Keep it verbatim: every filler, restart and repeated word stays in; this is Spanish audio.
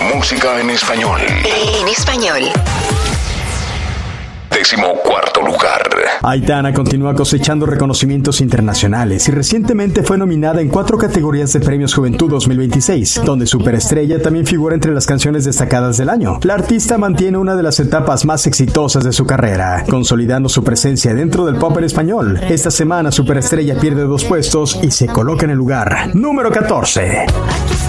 Música en español. En español. Décimo cuarto lugar. Aitana continúa cosechando reconocimientos internacionales y recientemente fue nominada en cuatro categorías de Premios Juventud dos mil veintiséis, donde Superestrella también figura entre las canciones destacadas del año. La artista mantiene una de las etapas más exitosas de su carrera, consolidando su presencia dentro del pop en español. Esta semana Superestrella pierde dos puestos y se coloca en el lugar número catorce.